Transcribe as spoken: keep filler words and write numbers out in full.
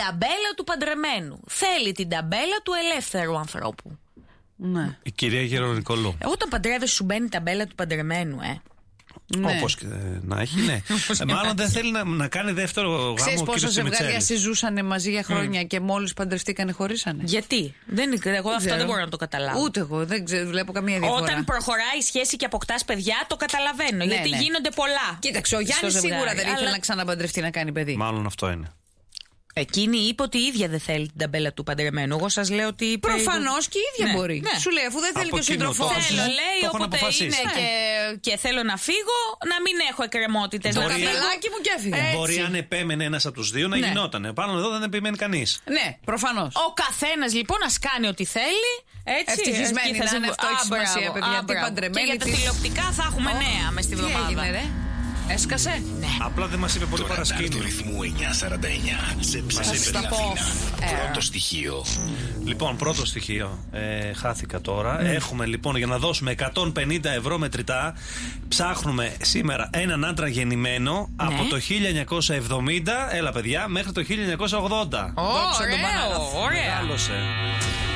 ταμπέλα του παντρεμένου. Θέλει την ταμπέλα του ελεύθερου ανθρώπου. Ναι. Η κυρία Γερονικολού. Όταν παντρεύεσαι, σου μπαίνει η ταμπέλα του παντρεμένου, ε. Ναι. Όπως και να έχει, ναι. ε, μάλλον δεν θέλει να, να κάνει δεύτερο γάμο. Ξέρεις πόσα ζευγάρια συζούσανε μαζί για χρόνια mm. και μόλις παντρευτήκανε χωρίσανε. Γιατί? Δεν, εγώ αυτό ξέρω. δεν μπορώ να το καταλάβω. Ούτε εγώ, δεν ξέρω, βλέπω καμία διαφορά. Όταν προχωράει η σχέση και αποκτάς παιδιά, το καταλαβαίνω. Ναι, γιατί ναι. γίνονται πολλά. Κοίταξε, ο Γιάννης σίγουρα δεν ήθελε αλλά... να ξαναπαντρευτεί να κάνει παιδί. Μάλλον αυτό είναι. Εκείνη είπε ότι η ίδια δεν θέλει την ταμπέλα του παντρεμένου. Εγώ σας λέω ότι. Προφανώς και η ίδια ναι, μπορεί. Ναι. Σου λέει, αφού δεν θέλει και ο σύντροφός μου. Θέλω, λέει, το όποτε είναι ναι. και, και θέλω να φύγω, να μην έχω εκκρεμότητες. Το καφελάκι μου και έφυγε. Μπορεί αν επέμενε ένας από τους δύο να ναι. γινότανε. Πάνω εδώ δεν επιμένει κανείς. Ναι, προφανώς. Ο καθένας λοιπόν ας κάνει ό,τι θέλει. Έτσι. Ευτυχισμένη να είναι, αυτό έχει σημασία, παιδιά. Τι παντρεμένη. Και για τα τηλεοπτικά θα έχουμε νέα μες τη βδομάδα. Έσκασε. Ναι. Απλά δεν μας είπε πολύ το παρασκήνιο. Το ρυθμού εννιακόσια σαράντα εννιά σε ψάχνει Αθήνα. Πρώτο στοιχείο. Λοιπόν, πρώτο στοιχείο. Ε, χάθηκα τώρα. Mm. Έχουμε λοιπόν για να δώσουμε εκατόν πενήντα ευρώ μετρητά. Ψάχνουμε σήμερα έναν άντρα γεννημένο ναι. από το χίλια εννιακόσια εβδομήντα, έλα παιδιά, μέχρι το χίλια εννιακόσια ογδόντα. Ωραίο, ωραίο. Μεγάλωσε.